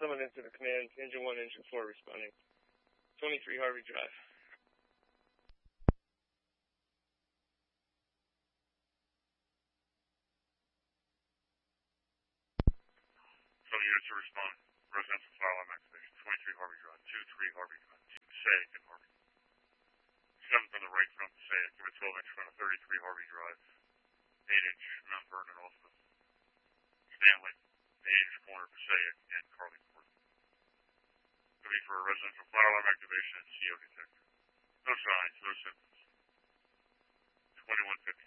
Summon incident command, engine 1, engine 4 responding. 23 Harvey Drive. So units to respond. Residential file alarm activation. 23 Harvey Drive. 23 Harvey Drive. Passaic and Harvey. 7 from the right from Passaic. Give a 12-inch front of 33 Harvey Drive. 8-inch Mount Vernon off of Stanley. 8-inch corner Passaic and Carly Court. Could be for a residential fire alarm activation and CO detector. No signs, no symptoms. 2150.